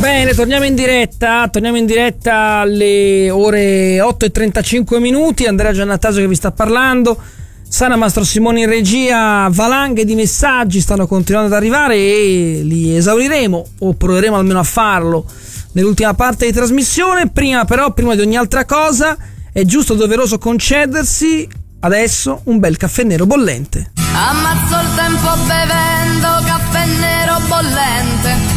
Bene, torniamo in diretta alle ore 8:35. Andrea Giannattasio che vi sta parlando, Sara Mastro Simoni in regia. Valanghe di messaggi stanno continuando ad arrivare e li esauriremo, o proveremo almeno a farlo nell'ultima parte di trasmissione. Prima di ogni altra cosa è giusto doveroso concedersi adesso un bel caffè nero bollente. Ammazzo il tempo bevendo caffè nero bollente,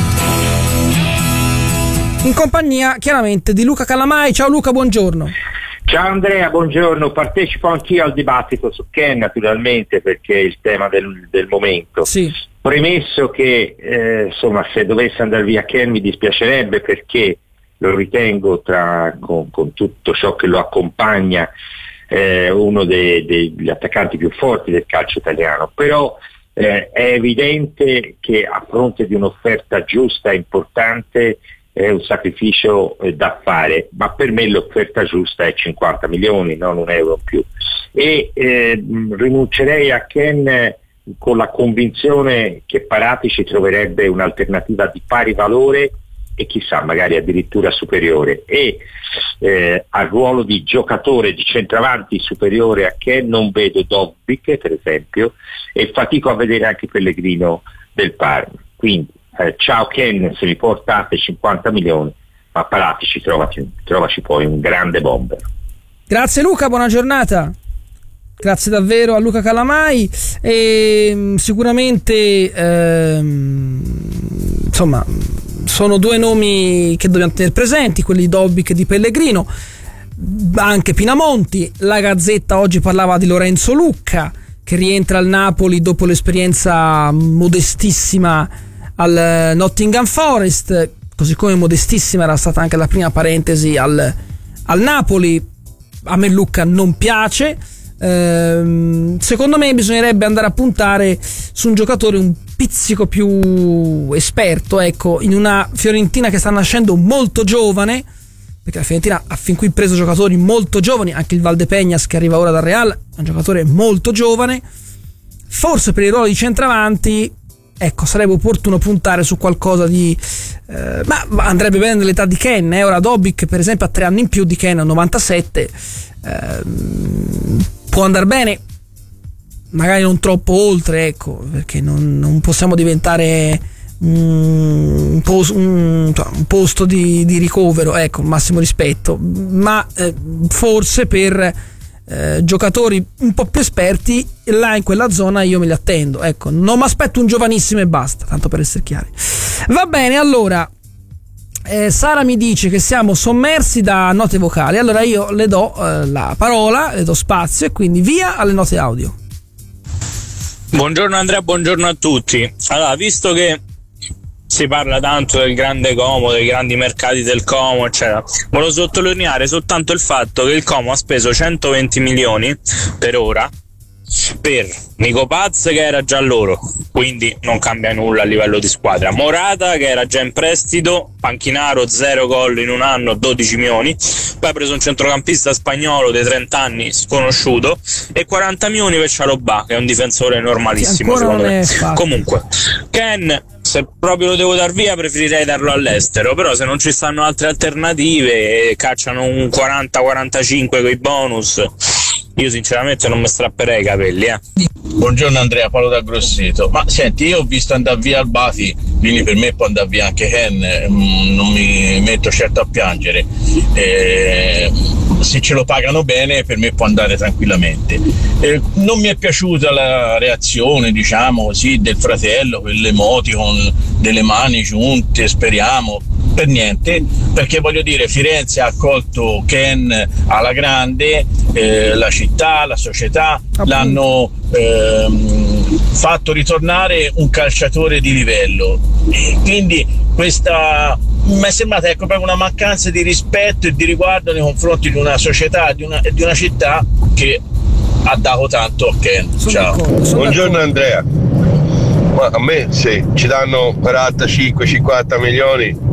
in compagnia chiaramente di Luca Calamai. Ciao Luca, buongiorno. Ciao Andrea, buongiorno. Partecipo anch'io al dibattito su Ken, naturalmente, perché è il tema del momento. Sì. Premesso che insomma, se dovesse andare via Ken mi dispiacerebbe, perché lo ritengo con tutto ciò che lo accompagna uno degli attaccanti più forti del calcio italiano, però è evidente che a fronte di un'offerta giusta e importante è un sacrificio da fare, ma per me l'offerta giusta è 50 milioni, non un euro in più, e rinuncerei a Ken con la convinzione che Paratici ci troverebbe un'alternativa di pari valore e chissà magari addirittura superiore, e al ruolo di giocatore di centravanti superiore a Ken non vedo Dobbik per esempio, e fatico a vedere anche Pellegrino del Parma. Quindi ciao Ken, se mi portate 50 milioni, ma Paratici trovaci poi un grande bomber. Grazie Luca, buona giornata. Grazie davvero a Luca Calamai, e sicuramente insomma sono due nomi che dobbiamo tenere presenti, quelli di Dobbik e di Pellegrino, anche Pinamonti. La Gazzetta oggi parlava di Lorenzo Lucca, che rientra al Napoli dopo l'esperienza modestissima al Nottingham Forest, così come modestissima era stata anche la prima parentesi al Napoli. A me Lucca non piace. Secondo me bisognerebbe andare a puntare su un giocatore un pizzico più esperto, ecco, in una Fiorentina che sta nascendo molto giovane, perché la Fiorentina ha fin qui preso giocatori molto giovani, anche il Valdepeñas che arriva ora dal Real è un giocatore molto giovane. Forse per i ruoli di centravanti, ecco, sarebbe opportuno puntare su qualcosa di ma andrebbe bene nell'età di Ken, ora Dobbik per esempio ha 3 anni in più di Ken, a 97, può andare bene, magari non troppo oltre, ecco, perché non possiamo diventare un posto di ricovero, ecco, massimo rispetto, ma forse per giocatori un po' più esperti là in quella zona io me li attendo, ecco, non mi aspetto un giovanissimo e basta, tanto per essere chiari. Va bene, allora Sara mi dice che siamo sommersi da note vocali, allora io le do la parola, le do spazio, e quindi via alle note audio. Buongiorno Andrea, buongiorno a tutti. Allora, visto che si parla tanto del grande Como, dei grandi mercati del Como, eccetera, volevo sottolineare soltanto il fatto che il Como ha speso 120 milioni per ora per Nico Paz, che era già loro, quindi non cambia nulla a livello di squadra, Morata che era già in prestito, Panchinaro 0 gol in un anno, 12 milioni, poi ha preso un centrocampista spagnolo dei 30 anni sconosciuto, e 40 milioni per Cialobà, che è un difensore normalissimo secondo me. Comunque Ken, se proprio lo devo dar via preferirei darlo all'estero, però se non ci stanno altre alternative e cacciano un 40-45 con i bonus, io sinceramente non mi strapperei i capelli. Buongiorno Andrea, Paolo da Grosseto. Ma senti, io ho visto andare via Albati, quindi per me può andare via anche Ken, non mi metto certo a piangere, se ce lo pagano bene per me può andare tranquillamente. Non mi è piaciuta la reazione, diciamo così, del fratello, quell'emoticon delle mani giunte, speriamo, per niente, perché voglio dire, Firenze ha accolto Ken alla grande, la città, la società l'hanno fatto ritornare un calciatore di livello, quindi questa mi è sembrata, ecco, proprio una mancanza di rispetto e di riguardo nei confronti di una società e di una città che ha dato tanto a Ken. Ciao. Buongiorno Andrea. Ma a me se ci danno 45-50 milioni